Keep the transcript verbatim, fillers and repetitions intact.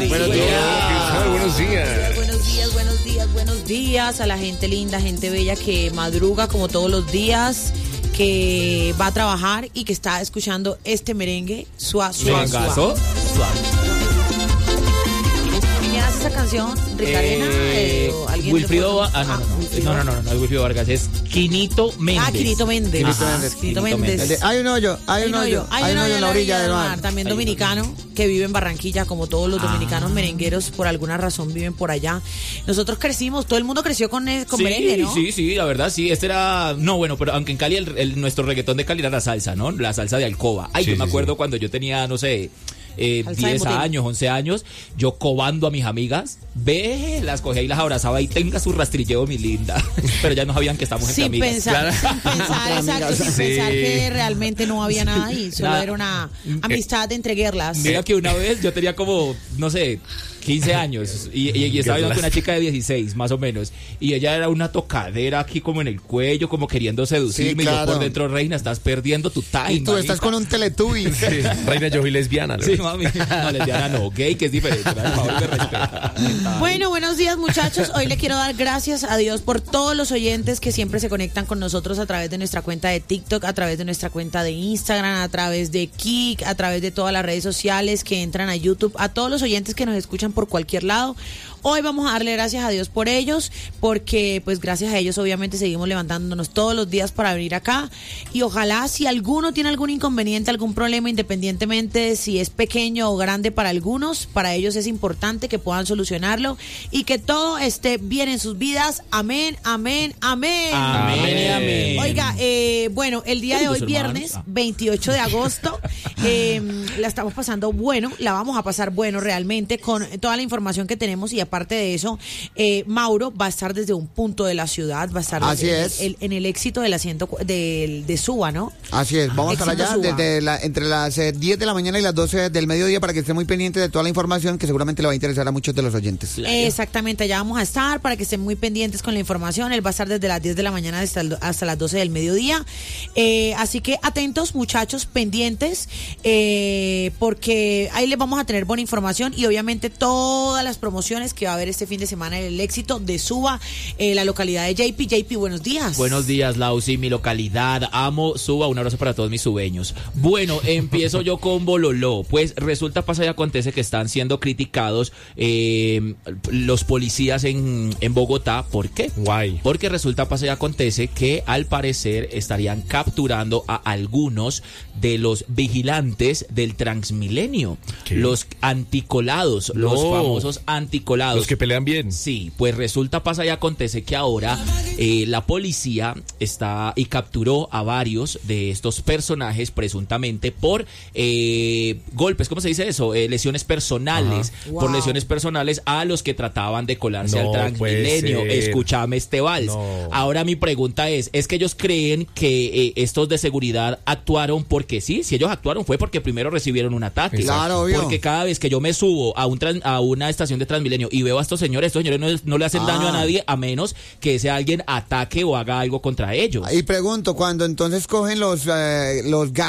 días. Buenos días. Hola, buenos días. Buenos días, buenos días, buenos días a la gente linda, gente bella que madruga como todos los días, que va a trabajar y que está escuchando este merengue suave, suave, Merengazo. suave. ¿Quién hace esa canción? ¿Ricarena? Eh, Eh, ¿o alguien Wilfrido, de- ah, no, no, no, Wilfrido. no, no, no, no, no es Wilfrido Vargas, es Quinito Méndez. Ah, Quinito Méndez. Quinito Ajá, Méndez. Quinito Quinito Méndez. Méndez. Hay un hoyo, hay un hoyo, Hay un hoyo en la orilla del mar. También Hay un dominicano que vive en Barranquilla, como todos los Ah. dominicanos merengueros, por alguna razón viven por allá. Nosotros crecimos, todo el mundo creció con, eh, con sí, merengue, ¿no? Sí, sí, la verdad, sí. Este era. No, bueno, pero aunque en Cali el, el- nuestro reggaetón de Cali era la salsa, ¿no? La salsa de alcoba. Ay, Sí, yo me sí, acuerdo sí. cuando yo tenía, no sé. Eh, Salsa de diez motel. años, once años, yo cobando a mis amigas, ve, las cogía y las abrazaba y tenga su rastrilleo, mi linda. Pero ya no sabían que estamos entre Sin amigas. pensar, sin pensar, exacto, sin Sí. pensar que realmente no había nada ahí, solo Nada. era una amistad entre guerras. Mira que una vez yo tenía como, no sé, quince años y, y, y estaba viendo con una chica de dieciséis, más o menos. Y ella era una tocadera aquí como en el cuello, como queriendo seducirme. Sí, Y yo claro. por dentro, reina, estás perdiendo tu time. Y tú estás con un Teletubby. Reina, yo soy lesbiana. ¿no? Sí, mami. No, lesbiana no, gay, que es diferente. Por favor, me respeta. Bueno, buenos días muchachos. Hoy le quiero dar gracias a Dios por todos los oyentes que siempre se conectan con nosotros a través de nuestra cuenta de TikTok, a través de nuestra cuenta de Instagram, a través de Kik, a través de todas las redes sociales que entran a YouTube, a todos los oyentes que nos escuchan por cualquier lado. Hoy vamos a darle gracias a Dios por ellos, porque pues gracias a ellos obviamente seguimos levantándonos todos los días para venir acá, y ojalá si alguno tiene algún inconveniente, algún problema, independientemente de si es pequeño o grande para algunos, para ellos es importante que puedan solucionarlo y que todo esté bien en sus vidas. Amén, amén, amén. Amén y amén. Oiga, eh, bueno, el día de hoy, Queridos hermanos. viernes Ah. veintiocho de agosto, eh, la estamos pasando bueno, la vamos a pasar bueno realmente con toda la información que tenemos, y aparte de eso, eh, Mauro va a estar desde un punto de la ciudad, va a estar Así en, es. el- en el éxito del asiento de, de Suba, ¿no? Así es, vamos a estar Éxito allá Suba. desde la, entre las eh, diez de la mañana y las doce del mediodía para que esté muy pendiente de toda la información que seguramente le va a interesar a muchos de los oyentes. Exactamente, allá vamos a estar para que estén muy pendientes con la información. Él va a estar desde las diez de la mañana hasta, el- hasta las doce del mediodía. Eh, así que atentos, muchachos, pendientes, eh, porque ahí les vamos a tener buena información y obviamente todas las promociones que va a haber este fin de semana en el éxito de Suba, eh, la localidad de J P. J P, buenos días. Buenos días, Lausi, mi localidad. Amo Suba, un abrazo para todos mis subeños. Bueno, empiezo yo con Bololó. Pues resulta, pasa y acontece que están siendo criticados eh, los policías en, en Bogotá. ¿Por qué? Guay. Porque resulta, pasa y acontece que al parecer estarían capturando a algunos de los vigilantes del Transmilenio. ¿Qué? Los anticolados, los No. famosos anticolados. Los que pelean bien. Sí, pues resulta, pasa y acontece que ahora eh, la policía está y capturó a varios de estos personajes presuntamente por eh, golpes, ¿cómo se dice eso? Eh, lesiones personales, Ajá. por Wow. lesiones personales a los que trataban de colarse No al Transmilenio. puede ser. Escúchame este vals. No. Ahora mi pregunta es, ¿es que ellos creen que eh, estos de seguridad actuaron porque sí? Si ellos actuaron fue porque primero recibieron un ataque. Exacto. Claro, obvio. Porque cada vez que yo me subo a un tran- a una estación de Transmilenio y veo a estos señores, estos señores no, no le hacen Ah. daño a nadie a menos que ese alguien ataque o haga algo contra ellos. Y pregunto, cuando entonces cogen los, eh, los